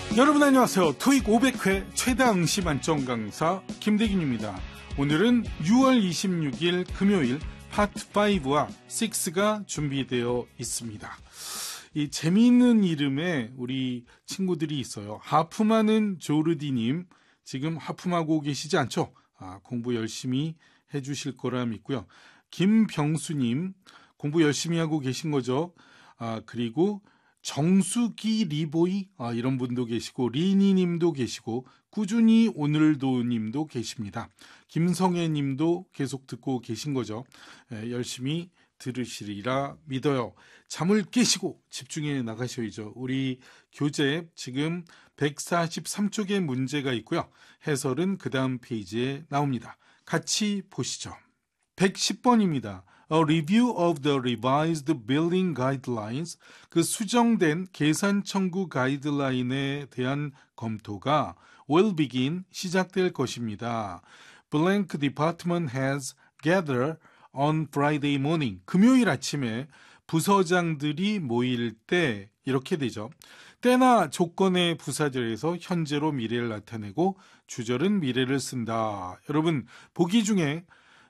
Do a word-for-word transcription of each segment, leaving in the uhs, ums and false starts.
여러분 안녕하세요. 토익 오백 회 최다 응시 만점 강사 김대균입니다. 오늘은 유월 이십육일 금요일 파트 오와 육가 준비되어 있습니다. 이 재미있는 이름의 우리 친구들이 있어요. 하품하는 조르디님, 지금 하품하고 계시지 않죠? 아, 공부 열심히 해주실 거라 믿고요. 김병수님, 공부 열심히 하고 계신 거죠? 아, 그리고 정수기 리보이, 아, 이런 분도 계시고, 리니 님도 계시고, 꾸준히 오늘도 님도 계십니다. 김성애 님도 계속 듣고 계신 거죠. 예, 열심히 들으시리라 믿어요. 잠을 깨시고 집중해 나가셔야죠. 우리 교재 지금 백사십삼 쪽에 문제가 있고요. 해설은 그 다음 페이지에 나옵니다. 같이 보시죠. 백십 번입니다. A review of the revised billing guidelines, 그 수정된 계산 청구 가이드라인에 대한 검토가 will begin, 시작될 것입니다. Blank department heads gather on Friday morning, 금요일 아침에 부서장들이 모일 때 이렇게 되죠. 때나 조건의 부사절에서 현재로 미래를 나타내고 주절은 미래를 쓴다. 여러분, 보기 중에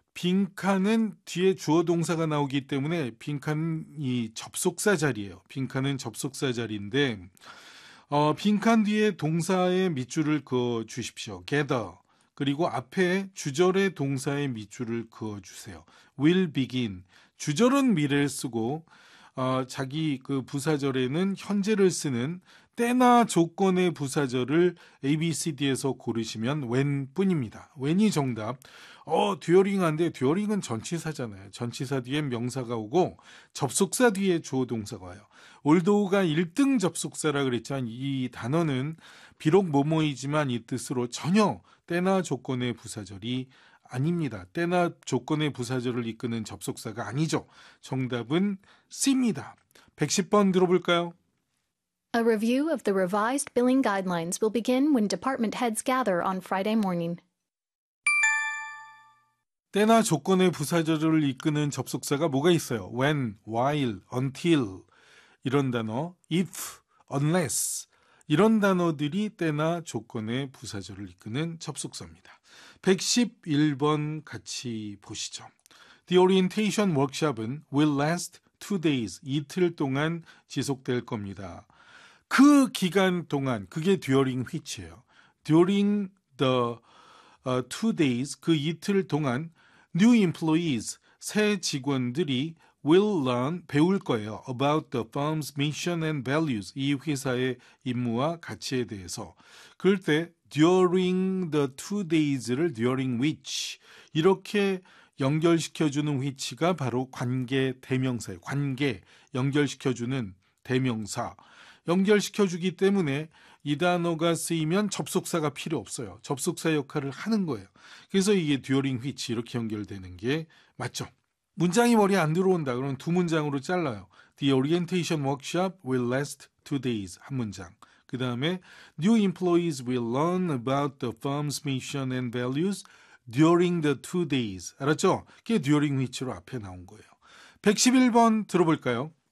빈칸은 뒤에 주어 동사가 나오기 때문에 빈칸이 접속사 자리예요. 빈칸은 접속사 자리인데 어, 빈칸 뒤에 동사의 밑줄을 그어 주십시오. gather. 그리고 앞에 주절의 동사의 밑줄을 그어 주세요. will begin. 주절은 미래를 쓰고 어, 자기 그 부사절에는 현재를 쓰는 때나 조건의 부사절을 A, B, C, D에서 고르시면 when 뿐입니다. when이 정답. 어, 듀어링한데 듀어링은 전치사잖아요. 전치사 뒤에 명사가 오고 접속사 뒤에 주어 동사가 와요. 올도우가 일 등 접속사라 그랬지만 이 단어는 비록 뭐뭐이지만 이 뜻으로 전혀 때나 조건의 부사절이 아닙니다. 때나 조건의 부사절을 이끄는 접속사가 아니죠. 정답은 C입니다. 백십 번 들어볼까요? A review of the revised billing guidelines will begin when department heads gather on Friday morning. 때나 조건의 부사절을 이끄는 접속사가 뭐가 있어요? when, while, until 이런 단어, if, unless 이런 단어들이 때나 조건의 부사절을 이끄는 접속사입니다. 백십일 번 같이 보시죠. The orientation workshop은 will last two days, 이틀 동안 지속될 겁니다. 그 기간 동안, 그게 during which예요. During the uh, two days, 그 이틀 동안 new employees, 새 직원들이 will learn, 배울 거예요. about the firm's mission and values, 이 회사의 임무와 가치에 대해서. 그럴 때 during the two days를 during which 이렇게 연결시켜주는 which가 바로 관계 대명사예요. 관계, 연결시켜주는 대명사. 연결시켜주기 때문에 이 단어가 쓰이면 접속사가 필요 없어요. 접속사 역할을 하는 거예요. 그래서 이게 during which 이렇게 연결되는 게 맞죠. 문장이 머리에 안 들어온다. 그러면 두 문장으로 잘라요. The orientation workshop will last two days. 한 문장. 그 다음에 new employees will learn about the firm's mission and values during the two days. 알았죠? 그게 during which로 앞에 나온 거예요. 백십일 번 들어볼까요?